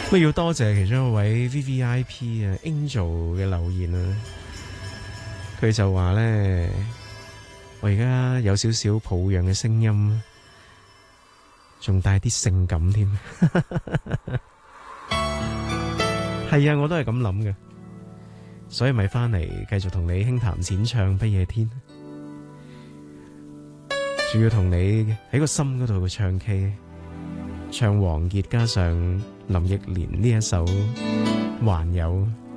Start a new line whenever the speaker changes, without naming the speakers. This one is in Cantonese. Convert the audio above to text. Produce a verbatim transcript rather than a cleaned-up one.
咁要多謝其中一位 V V I P 啊 Angel 嘅留言啊，佢就話咧，我而家有少少抱養嘅聲音，仲帶啲性感添。係啊，我都係咁諗嘅，所以咪翻嚟繼續同你輕談淺唱不夜天，仲要同你喺個心嗰度唱 K， 唱王傑加上林憶蓮呢一首《還有》。